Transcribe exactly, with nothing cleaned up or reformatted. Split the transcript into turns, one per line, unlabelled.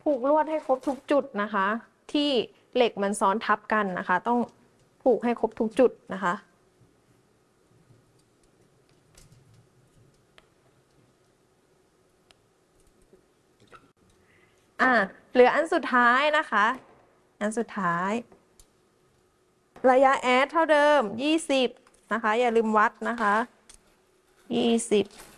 ผูกลวดให้ครบทุกจุดนะคะ ที่เหล็กมันซ้อนทับกันนะคะ ต้องผูกให้ครบทุกจุดนะคะอ่ะเหลืออันสุดท้ายนะคะอันสุดท้ายระยะแอดเท่าเดิมยี่สิบนะคะอย่าลืมวัดนะคะยี่สิบ